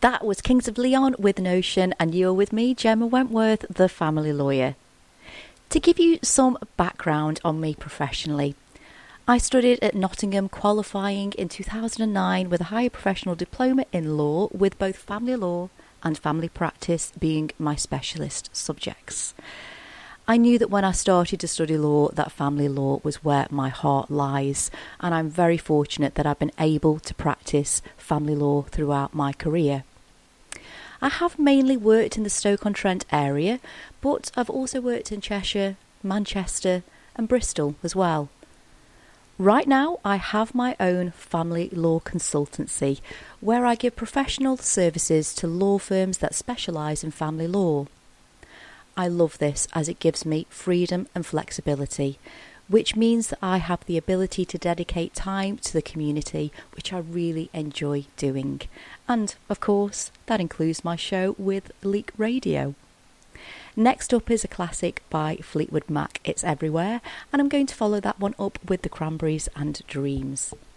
That was Kings of Leon with Notion, and you're with me, Gemma Wentworth, the family lawyer. To give you some background on me professionally, I studied at Nottingham, qualifying in 2009 with a higher professional diploma in law, with both family law and family practice being my specialist subjects. I knew that when I started to study law that family law was where my heart lies, and I'm very fortunate that I've been able to practice family law throughout my career. I have mainly worked in the Stoke-on-Trent area, but I've also worked in Cheshire, Manchester and Bristol as well. Right now I have my own family law consultancy where I give professional services to law firms that specialise in family law. I love this as it gives me freedom and flexibility, which means that I have the ability to dedicate time to the community, which I really enjoy doing. And, of course, that includes my show with Leak Radio. Next up is a classic by Fleetwood Mac, It's Everywhere, and I'm going to follow that one up with the Cranberries and Dreams.